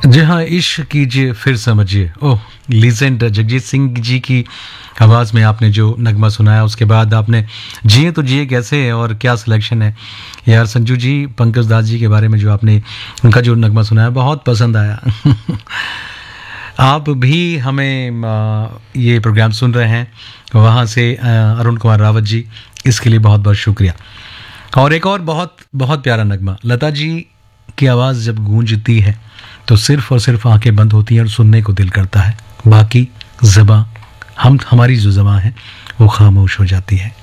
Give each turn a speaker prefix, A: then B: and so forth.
A: जी हाँ, इश्क कीजिए फिर समझिए। ओह! लीजेंड जगजीत सिंह जी की आवाज़ में आपने जो नगमा सुनाया, उसके बाद आपने जिए तो जिए कैसे और क्या सिलेक्शन है। यार संजू जी, पंकज दास जी के बारे में जो आपने उनका जो नगमा सुनाया बहुत पसंद आया। आप भी हमें ये प्रोग्राम सुन रहे हैं वहाँ से अरुण कुमार रावत जी, इसके लिए बहुत-बहुत शुक्रिया। और एक और बहुत बहुत प्यारा नगमा, लता जी की आवाज़ जब गूंजती है तो सिर्फ और सिर्फ आंखें बंद होती हैं और सुनने को दिल करता है, बाकी ज़बां हमारी जो ज़बां है वो खामोश हो जाती है।